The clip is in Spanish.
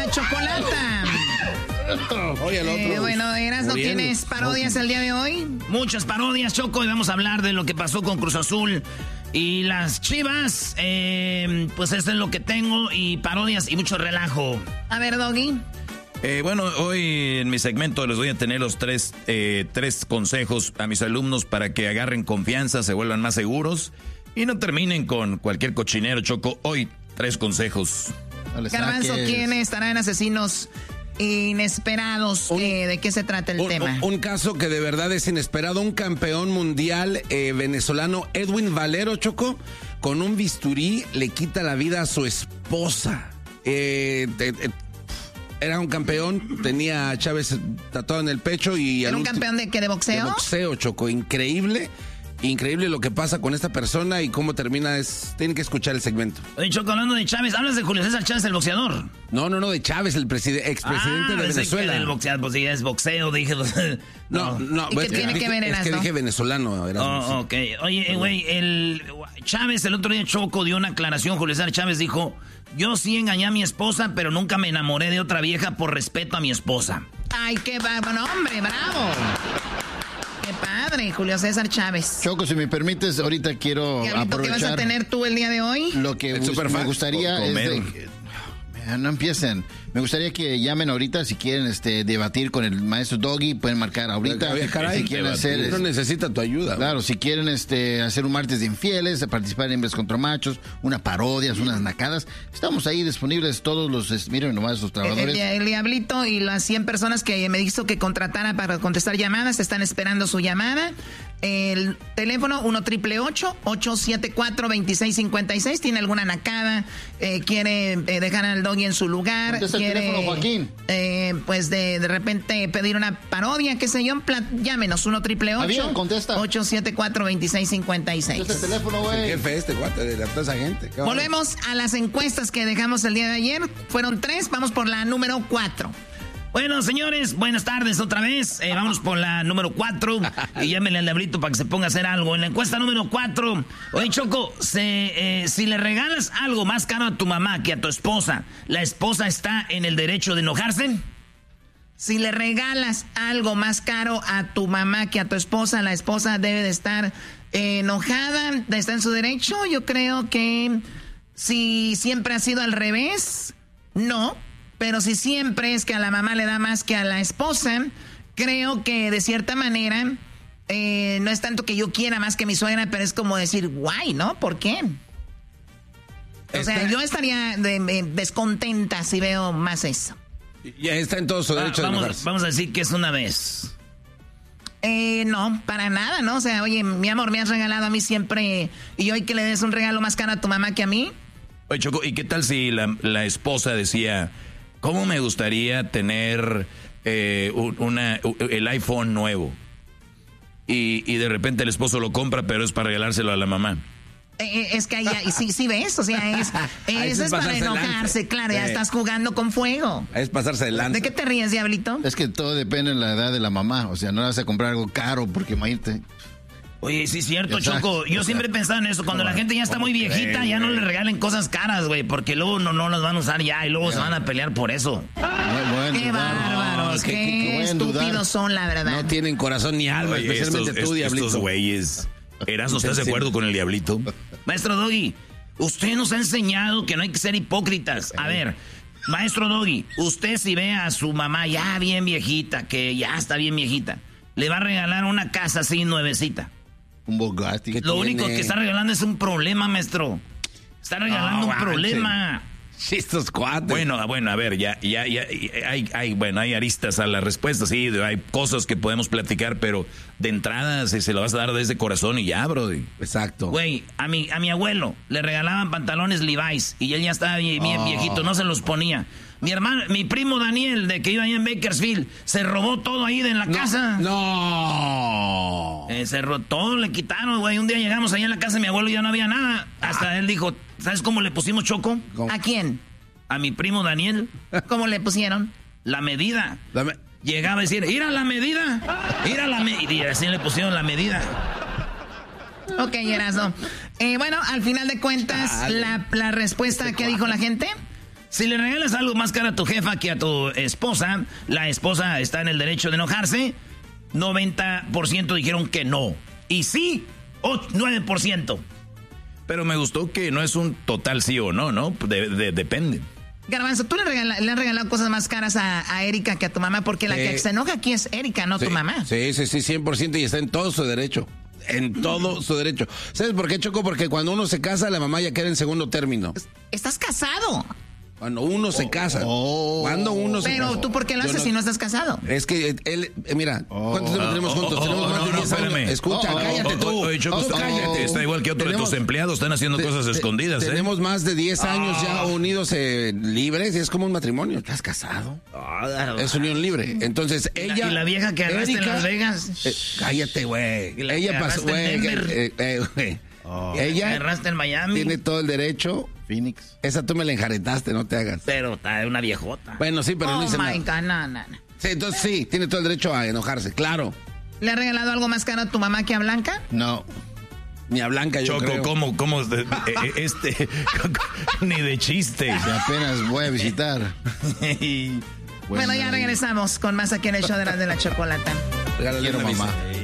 de chocolata. Oye, el otro. Bueno, Erasmo, ¿tienes parodias el día de hoy? Muchas parodias, Choco, y vamos a hablar de lo que pasó con Cruz Azul y las Chivas. Pues eso es lo que tengo, y parodias y mucho relajo. A ver, Doggy. Bueno, hoy en mi segmento les voy a tener los tres consejos a mis alumnos para que agarren confianza, se vuelvan más seguros y no terminen con cualquier cochinero, Choco. Hoy, 3 consejos. Garbanzo, ¿quién estará en Asesinos Inesperados? ¿De qué se trata el tema? Un caso que de verdad es inesperado. Un campeón mundial venezolano, Edwin Valero, Choco, con un bisturí le quita la vida a su esposa. Era un campeón, tenía a Chávez tatuado en el pecho y... ¿Era un campeón de qué, de boxeo? De boxeo, Choco, increíble lo que pasa con esta persona y cómo termina. Tienen que escuchar el segmento. Oye, Choco, hablando de Chávez, ¿hablas de Julio César Chávez, el boxeador? No, de Chávez, el expresidente de Venezuela. El boxeador, pues sí, es boxeo, dije. No. ¿Y qué tiene que ver, Erasmo? Es que dije venezolano. Oh, ok. Oye, güey, Chávez el otro día, Choco, dio una aclaración. Julio César Chávez dijo: yo sí engañé a mi esposa, pero nunca me enamoré de otra vieja por respeto a mi esposa. Ay, qué bueno, hombre, bravo. Qué padre, Julio César Chávez. Choco, si me permites, ahorita quiero aprovechar... ¿Qué vas a tener tú el día de hoy? Lo que me gustaría es no empiecen. Me gustaría que llamen ahorita si quieren debatir con el maestro Doggy. Pueden marcar ahorita. Caray, si quieren hacer, no necesita tu ayuda. Claro, si quieren hacer un martes de infieles, participar en Hembras contra Machos, una parodias, unas nacadas. Estamos ahí disponibles todos los, miren nomás, los trabajadores. El Diablito y las 100 personas que me dijo que contratara para contestar llamadas están esperando su llamada. El teléfono 1-888-874-2656. ¿Tiene alguna nacada? ¿Quiere dejar al Doggy en su lugar? ¿Quiere, el teléfono, Joaquín? Pues de repente pedir una parodia, qué sé yo, llámenos 1-888-874-2656. ¿Qué es el teléfono, güey? ¿Qué jefe cuate de toda esa gente? Volvemos a las encuestas que dejamos el día de ayer. Fueron 3, vamos por la número 4. Bueno, señores, buenas tardes otra vez. Vamos por la número 4. Y llámenle al Diablito para que se ponga a hacer algo. En la encuesta número 4. Oye, Choco, si le regalas algo más caro a tu mamá que a tu esposa, ¿la esposa está en el derecho de enojarse? Si le regalas algo más caro a tu mamá que a tu esposa, la esposa debe de estar enojada, está en su derecho. Yo creo que si siempre ha sido al revés, no. Pero si siempre es que a la mamá le da más que a la esposa, creo que de cierta manera no es tanto que yo quiera más que mi suegra, pero es como decir, guay, ¿no? ¿Por qué? O sea, yo estaría descontenta si veo más eso. Ya está en todo su derecho de enojarse. Vamos a decir que es una vez. No, para nada, ¿no? O sea, oye, mi amor, me has regalado a mí siempre, y hoy que le des un regalo más caro a tu mamá que a mí. Oye, Choco, ¿y qué tal si la esposa decía: ¿cómo me gustaría tener el iPhone nuevo? Y de repente el esposo lo compra, pero es para regalárselo a la mamá. Es que ahí sí ves, o sea, eso es para enojarse, claro, ya estás jugando con fuego. Es pasarse de lanza. ¿De qué te ríes, Diablito? Es que todo depende de la edad de la mamá, o sea, no le vas a comprar algo caro porque imagínate. Oye, sí es cierto, Exacto. Choco. Yo siempre he pensado en eso. Cuando la gente ya está muy viejita, ya no le regalen cosas caras, güey, porque luego no las van a usar ya y luego se van a pelear por eso. Qué bárbaros, qué estúpidos son, la verdad. No tienen corazón ni alma. Oye, especialmente tú, Diablito. Estos güeyes. Erasmo, ¿estás de acuerdo con el Diablito? Maestro Doggy, usted nos ha enseñado que no hay que ser hipócritas. A ver, maestro Doggy, usted si ve a su mamá ya bien viejita, que ya está bien viejita, le va a regalar una casa así nuevecita. Un Bugatti. Lo único que está regalando es un problema, maestro. Está regalando un problema. Estos cuates. Bueno, a ver, ya hay aristas a la respuesta, sí, hay cosas que podemos platicar, pero de entrada se lo vas a dar desde corazón y ya, brody. Exacto. Güey, a mi abuelo le regalaban pantalones Levi's y él ya estaba bien viejito, no se los ponía. Mi primo Daniel, de que iba ahí en Bakersfield, se robó todo ahí de en la casa. No. Se robó todo, le quitaron, güey. Un día llegamos ahí en la casa de mi abuelo y ya no había nada. Hasta él dijo, ¿sabes cómo le pusimos, Choco? ¿Cómo? ¿A quién? A mi primo Daniel. ¿Cómo le pusieron? La medida. Llegaba a decir, ¡ira la medida! ¡Ira la medida! Y así le pusieron la medida. Ok, Erasmo. Bueno, al final de cuentas, la respuesta que dijo la gente... Si le regalas algo más caro a tu jefa que a tu esposa, la esposa está en el derecho de enojarse. 90% dijeron que no. Y sí, 9%. Pero me gustó que no es un total sí o no, ¿no? Depende. Garbanzo, tú le has regalado cosas más caras a Erika que a tu mamá, porque la que se enoja aquí es Erika, no tu mamá. Sí, 100%, y está en todo su derecho. En todo su derecho. ¿Sabes por qué, Choco? Porque cuando uno se casa, la mamá ya queda en segundo término. ¿Estás casado? Cuando uno se casa. Cuando uno se casa. Pero tú, ¿por qué lo haces si no estás casado? Es que él, mira, ¿cuántos tiempo tenemos juntos? Tenemos más de 10 años. Escucha, cállate tú. Oye, Choco, cállate. Está igual que otro de tus empleados, están haciendo cosas escondidas, Tenemos más de 10 años ya unidos libres y es como un matrimonio. ¿Estás casado? Es unión libre. Entonces, ella... ¿Y la vieja que agarraste en Las Vegas? Cállate, güey. Ella pasó, güey. Ella agarraste en Miami. Tiene todo el derecho... Phoenix. Esa tú me la enjaretaste, no te hagas. Pero está una viejota. Bueno, sí, pero no dice nada. No. Sí, entonces sí, tiene todo el derecho a enojarse, claro. ¿Le has regalado algo más caro a tu mamá que a Blanca? No. Ni a Blanca, yo creo. Choco, ¿cómo? Ni de chiste. Apenas voy a visitar. Bueno, ya regresamos con más aquí en el show de la Chocolata. Quiero mamá.